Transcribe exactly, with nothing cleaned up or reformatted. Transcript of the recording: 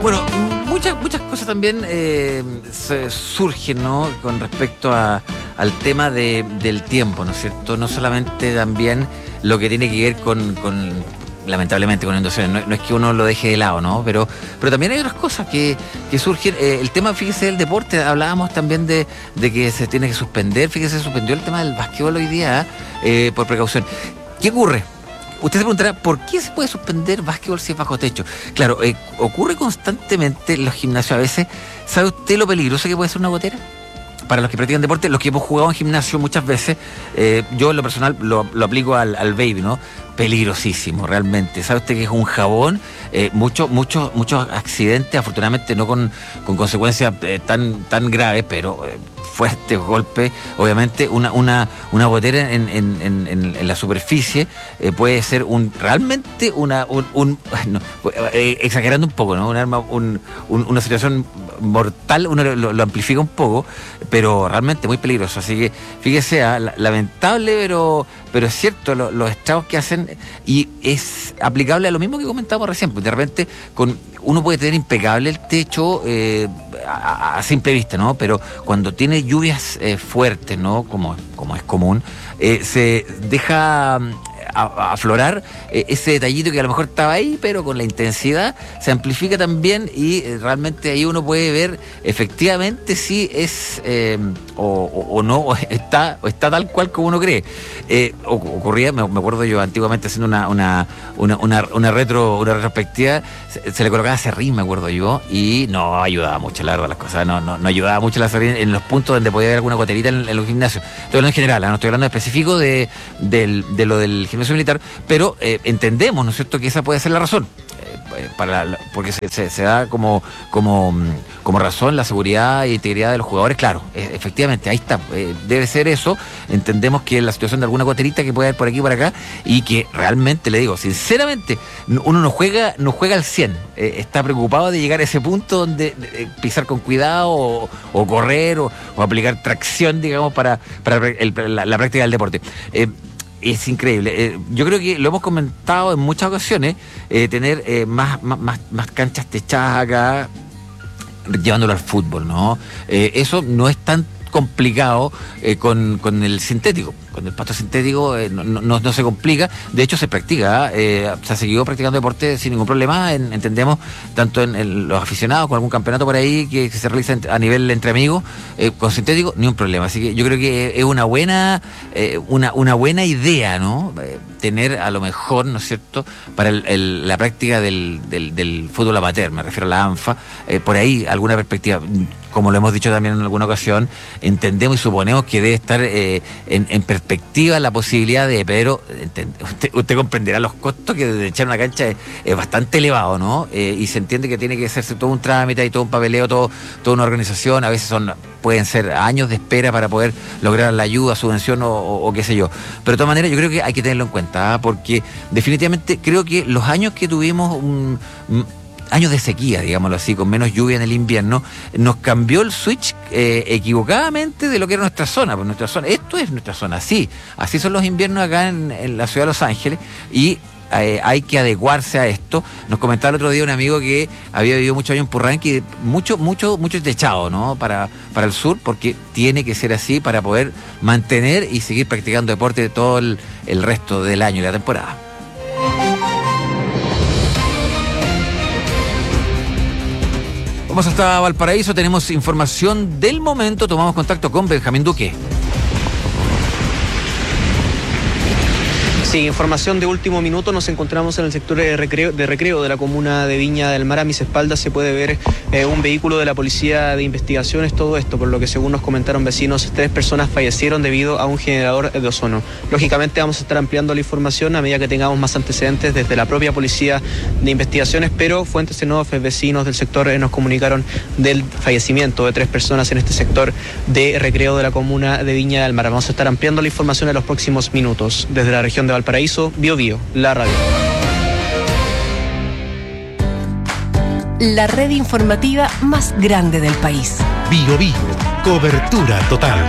Bueno, muchas muchas cosas también eh, se surgen, ¿no? Con respecto a, al tema de, del tiempo, ¿no es cierto? No solamente también lo que tiene que ver con, con lamentablemente, con inundaciones. No, no es que uno lo deje de lado, ¿no? Pero, pero también hay otras cosas que, que surgen. Eh, el tema, fíjese, del deporte. Hablábamos también de, de que se tiene que suspender. Fíjese, se suspendió el tema del básquetbol hoy día eh, por precaución. ¿Qué ocurre? Usted se preguntará, ¿por qué se puede suspender básquetbol si es bajo techo? Claro, eh, ocurre constantemente en los gimnasios a veces. ¿Sabe usted lo peligroso que puede ser una gotera? Para los que practican deporte, los que hemos jugado en gimnasio muchas veces, eh, yo en lo personal lo, lo aplico al, al baby, ¿no? Peligrosísimo, realmente. ¿Sabe usted que es un jabón? Eh, muchos muchos muchos accidentes, afortunadamente no con, con consecuencias eh, tan, tan graves, pero eh, fuertes golpes. Obviamente una, una, una gotera en, en, en, en la superficie eh, puede ser un realmente una un, un no, eh, exagerando un poco, ¿no? Un arma, un, un, una situación mortal, uno lo, lo amplifica un poco, pero realmente muy peligroso. Así que fíjese, ah, lamentable, pero pero es cierto lo, los estragos que hacen, y es aplicable a lo mismo que comentábamos recién. Pues de repente con uno puede tener impecable el techo eh, a, a simple vista, ¿no? Pero cuando tiene lluvias eh, fuertes, ¿no? Como, como es común, eh, se deja a aflorar eh, ese detallito que a lo mejor estaba ahí, pero con la intensidad se amplifica también, y eh, realmente ahí uno puede ver efectivamente si es eh, o, o, o no o está o está tal cual como uno cree. Eh, ocurría, me, me acuerdo yo antiguamente haciendo una una una, una, una retro una retrospectiva, se, se le colocaba serrín, me acuerdo yo, y no ayudaba mucho, la verdad, las cosas no no, no ayudaba mucho la serrín en los puntos donde podía haber alguna goterita en, en los gimnasios. Estoy hablando en general, ¿eh? No estoy hablando específico de, de, de lo del gimnasio militar, pero eh, entendemos, ¿no es cierto?, que esa puede ser la razón, eh, para la, porque se, se, se da como, como, como razón la seguridad e integridad de los jugadores. Claro, eh, efectivamente, ahí está, eh, debe ser eso. Entendemos que la situación de alguna goterita que puede haber por aquí y por acá, y que realmente, le digo, sinceramente, uno no juega, no juega al cien, eh, está preocupado de llegar a ese punto donde eh, pisar con cuidado, o, o correr, o, o aplicar tracción, digamos, para, para el, la, la práctica del deporte. Eh, Es increíble. Eh, yo creo que lo hemos comentado en muchas ocasiones, eh, tener eh, más, más, más canchas techadas acá, llevándolo al fútbol, ¿no? Eh, eso no es tan complicado eh, con, con el sintético. Con el pasto sintético eh, no, no, no se complica. De hecho, se practica. Eh, se ha seguido practicando deporte sin ningún problema. En, entendemos, tanto en, en los aficionados, con algún campeonato por ahí que, que se realiza a nivel entre amigos, eh, con sintético, ni un problema. Así que yo creo que es una buena, eh, una, una buena idea, ¿no? Eh, tener a lo mejor, ¿no es cierto?, para el, el, la práctica del, del, del fútbol amateur, me refiero a la ANFA, eh, por ahí alguna perspectiva. Como lo hemos dicho también en alguna ocasión, entendemos y suponemos que debe estar eh, en, en perspectiva la posibilidad de, pero usted, usted comprenderá los costos que de echar una cancha es, es bastante elevado, ¿no? Eh, y se entiende que tiene que hacerse todo un trámite y todo un papeleo, todo, toda una organización. A veces son pueden ser años de espera para poder lograr la ayuda, subvención o, o, o qué sé yo. Pero de todas maneras yo creo que hay que tenerlo en cuenta, ¿eh? Porque definitivamente creo que los años que tuvimos un... años de sequía, digámoslo así, con menos lluvia en el invierno, nos cambió el switch eh, equivocadamente de lo que era nuestra zona. Pues nuestra zona, esto es nuestra zona, sí, así son los inviernos acá en, en la ciudad de Los Ángeles, y eh, hay que adecuarse a esto. Nos comentaba el otro día un amigo que había vivido muchos años en Purranque, y mucho, mucho, mucho techado, ¿no? Para, para el sur, porque tiene que ser así para poder mantener y seguir practicando deporte todo el, el resto del año y la temporada. Vamos hasta Valparaíso, tenemos información del momento, tomamos contacto con Benjamín Duque. Sí, información de último minuto. Nos encontramos en el sector de recreo de, recreo de la comuna de Viña del Mar. A mis espaldas se puede ver eh, un vehículo de la Policía de Investigaciones. Todo esto, por lo que según nos comentaron vecinos, tres personas fallecieron debido a un generador de ozono. Lógicamente vamos a estar ampliando la información a medida que tengamos más antecedentes desde la propia Policía de Investigaciones, pero fuentes en off, vecinos del sector eh, nos comunicaron del fallecimiento de tres personas en este sector de recreo de la comuna de Viña del Mar. Vamos a estar ampliando la información en los próximos minutos. Desde la región de Valparaíso, Bio Bio, la radio. La red informativa más grande del país. Bio Bio, cobertura total.